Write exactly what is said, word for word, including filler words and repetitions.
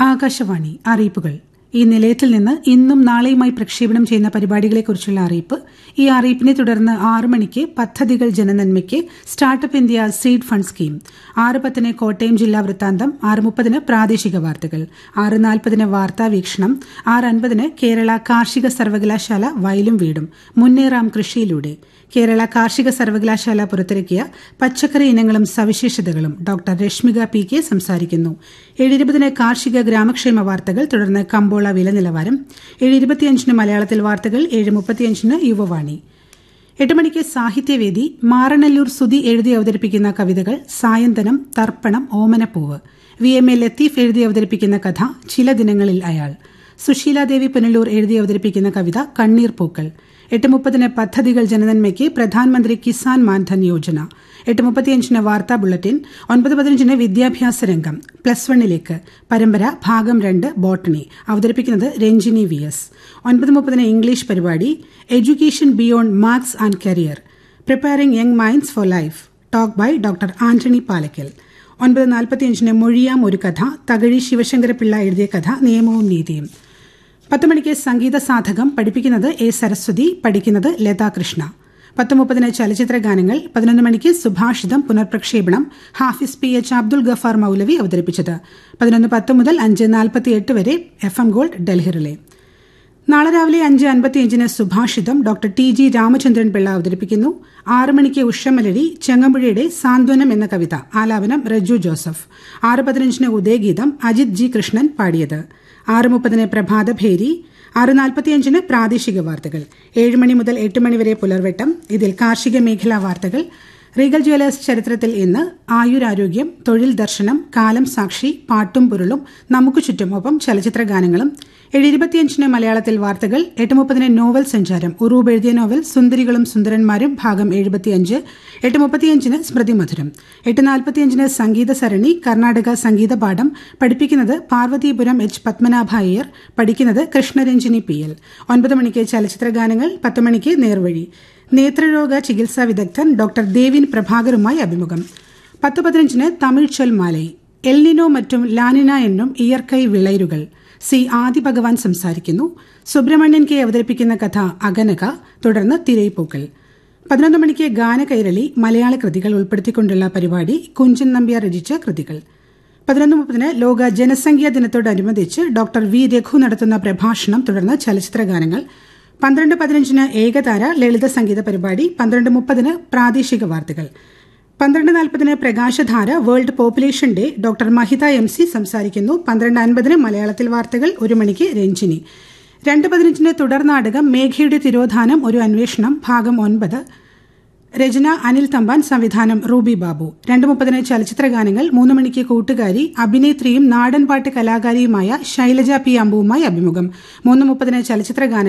ആകാശവാണി അറിയിപ്പുകൾ. ഈ നിലയത്തിൽ നിന്ന് ഇന്നും നാളെയുമായി പ്രക്ഷേപണം ചെയ്യുന്ന പരിപാടികളെക്കുറിച്ചുള്ള അറിയിപ്പ്. ഈ അറിയിപ്പിനെ തുടർന്ന് ആറ് മണിക്ക് പദ്ധതികൾ ജനനന്മയ്ക്ക് startup India seed fund scheme, ആറ് പത്തിന് കോട്ടയം ജില്ലാ വൃത്താന്തം, ആറ് മുപ്പതിന് പ്രാദേശിക വാർത്തകൾ, ആറ് നാൽപ്പതിന് വാർത്താ വീക്ഷണം, ആറ് അൻപതിന് കേരള കാർഷിക സർവകലാശാല വയലും വീടും മുന്നേറാം കൃഷിയിലൂടെ, കേരള കാർഷിക സർവകലാശാല പുറത്തിറക്കിയ പച്ചക്കറി ഇനങ്ങളും സവിശേഷതകളും ഡോക്ടർ രശ്മിക പി കെ സംസാരിക്കുന്നു. ഏഴിരുപതിന് കാർഷിക ഗ്രാമക്ഷേമ വാർത്തകൾ, തുടർന്ന് കമ്പോള വില നിലവാരം, ഏഴ് ഇരുപത്തിയഞ്ചിന് മലയാളത്തിൽ വാർത്തകൾ, ഏഴ് മുപ്പത്തിയഞ്ചിന് യുവവാണി. എട്ട് മണിക്ക് സാഹിത്യവേദി. മാറനല്ലൂർ സുധി എഴുതി അവതരിപ്പിക്കുന്ന കവിതകൾ സായന്തനം, തർപ്പണം, ഓമനപ്പൂവ്. വി എം എ ലത്തീഫ് എഴുതി അവതരിപ്പിക്കുന്ന കഥ ചില ദിനങ്ങളിൽ അയാൾ. സുശീലാദേവി പുനലൂർ എഴുതി അവതരിപ്പിക്കുന്ന കവിത കണ്ണീർ പൂക്കൾ. എട്ട് മുപ്പതിന് പദ്ധതികൾ ജനനന്മയ്ക്ക് പ്രധാനമന്ത്രി കിസാൻ മാൻധൻ യോജന. എട്ട് മുപ്പത്തിയഞ്ചിന് വാർത്താ ബുള്ളറ്റിൻ. ഒൻപത് പതിനഞ്ചിന് വിദ്യാഭ്യാസ രംഗം. പ്ലസ് വണ്ണിലേക്ക് പരമ്പര ഭാഗം രണ്ട് ബോട്ടണി. അവതരിപ്പിക്കുന്നത് രഞ്ജിനി വി എസ്. ഒൻപത് മുപ്പതിന് ഇംഗ്ലീഷ് പരിപാടി education beyond marks and career, preparing young minds four life. Talk by doctor Antony Palakkal. ഒൻപത് നാൽപ്പത്തിയഞ്ചിന് മൊഴിയാം ഒരു കഥ. തകഴി ശിവശങ്കരപിള്ള എഴുതിയ കഥ നിയമവും നീതിയും. പത്ത് മണിക്ക് സംഗീത സാധകം. പഠിപ്പിക്കുന്നത് എ സരസ്വതി, പഠിക്കുന്നത് ലതാ കൃഷ്ണ. പത്ത് മുപ്പതിന് ചലച്ചിത്ര ഗാനങ്ങൾ. പതിനൊന്ന് മണിക്ക് സുഭാഷിതം പുനർപ്രക്ഷേപണം. ഹാഫിസ് പി എച്ച് അബ്ദുൾ ഗഫാർ മൗലവി അവതരിപ്പിച്ചത്. പതിനൊന്ന് പത്ത് മുതൽ അഞ്ച് നാൽപ്പത്തി എട്ട് വരെ F M gold Delhi relay. നാളെ രാവിലെ അഞ്ച് അൻപത്തിയഞ്ചിന് സുഭാഷിതം doctor T G Ramachandran Pillai അവതരിപ്പിക്കുന്നു. ആറ് മണിക്ക് ഉഷമലരി ചെങ്ങമ്പുഴയുടെ സാന്ത്വനം എന്ന കവിത, ആലാപനം റജു ജോസഫ്. ആറ് പതിനഞ്ചിന് ഉദയഗീതം അജിത് ജി കൃഷ്ണൻ പാടിയത്. ആറ് മുപ്പതിന് പ്രഭാതഭേരി. ആറ് നാൽപ്പത്തിയഞ്ചിന് പ്രാദേശിക വാർത്തകൾ. ഏഴ് മണി മുതൽ എട്ട് മണിവരെ പുലർവെട്ടം. ഇതിൽ കാർഷിക മേഖലാ വാർത്തകൾ, റീഗൽ ജ്വല്ലേഴ്സ് ചരിത്രത്തിൽ ഇന്ന്, ആയുരാരോഗ്യം, തൊഴിൽ ദർശനം, കാലം സാക്ഷി, പാട്ടും പൊരുളും, നമുക്ക് ചുറ്റും, ഒപ്പം ചലച്ചിത്ര ഗാനങ്ങളും. ഏഴ് ഇരുപത്തിയഞ്ചിന് മലയാളത്തിൽ വാർത്തകൾ. എട്ട് മുപ്പതിന് നോവൽ സഞ്ചാരം. ഉറൂബ് എഴുതിയ നോവൽ സുന്ദരികളും സുന്ദരന്മാരും ഭാഗം എഴുപത്തിയഞ്ച്. എട്ട് മുപ്പത്തിയഞ്ചിന് സ്മൃതി മധുരം. എട്ട് നാൽപ്പത്തിയഞ്ചിന് സംഗീത സരണി കർണാടക സംഗീത പാഠം. പഠിപ്പിക്കുന്നത് പാർവതീപുരം എച്ച് പത്മനാഭ അയ്യർ, പഠിക്കുന്നത് കൃഷ്ണരഞ്ജിനി പി എൽ. ഒൻപത് മണിക്ക് ചലച്ചിത്ര ഗാനങ്ങൾ. പത്ത് മണിക്ക് നേർവഴി. നേത്രരോഗ ചികിത്സാ വിദഗ്ധൻ ഡോക്ടർ ദേവിൻ പ്രഭാകറുമായി അഭിമുഖം. പത്ത് പതിനഞ്ചിന് തമിഴ് ചൊൽമാലൈ. എൽനിനോ മറ്റും ലാനിന എന്നും ഇയർക്കൈ വിളയരുകൾ. സി ആദി ഭഗവാൻ സംസാരിക്കുന്നു. സുബ്രഹ്മണ്യൻ കെ അവതരിപ്പിക്കുന്ന കഥ അഗനക, തുടർന്ന് തിരയിപ്പൂക്കൾ. പതിനൊന്ന് മണിക്ക് ഗാനകൈരളി. മലയാള കൃതികൾ ഉൾപ്പെടുത്തിക്കൊണ്ടുള്ള പരിപാടി. കുഞ്ചൻ നമ്പ്യാർ രചിച്ച കൃതികൾ. പതിനൊന്ന് മുപ്പതിന് ലോക ജനസംഖ്യാ ദിനത്തോടനുബന്ധിച്ച് ഡോക്ടർ വി രഘു നടത്തുന്ന പ്രഭാഷണം, തുടർന്ന് ചലച്ചിത്ര ഗാനങ്ങൾ. പന്ത്രണ്ട് പതിനഞ്ചിന് ഏകതാര ലളിത സംഗീത പരിപാടി. പന്ത്രണ്ട് മുപ്പതിന് പ്രാദേശിക വാർത്തകൾ. പന്ത്രണ്ട് നാൽപ്പതിന് പ്രകാശധാര വേൾഡ് പോപ്പുലേഷൻ ഡേ. ഡോക്ടർ മഹിത എം സി സംസാരിക്കുന്നു. പന്ത്രണ്ട് അൻപതിന് മലയാളത്തിൽ വാർത്തകൾ. ഒരു മണിക്ക് രഞ്ജിനി. രണ്ട് പതിനഞ്ചിന് തുടർ നാടകം മേഘയുടെ തിരോധാനം ഒരു അന്വേഷണം ഭാഗം ഒൻപത്. രചന അനിൽ തമ്പാൻ, സംവിധാനം റൂബി ബാബു. രണ്ട് മുപ്പതിന് ചലച്ചിത്ര ഗാനങ്ങൾ. മൂന്ന് മണിക്ക് കൂട്ടുകാരി. അഭിനേത്രിയും നാടൻപാട്ട് കലാകാരിയുമായ ശൈലജ പി അമ്പുവുമായി അഭിമുഖം. മൂന്ന് മുപ്പതിന് ചലച്ചിത്ര ഗാനങ്ങൾ.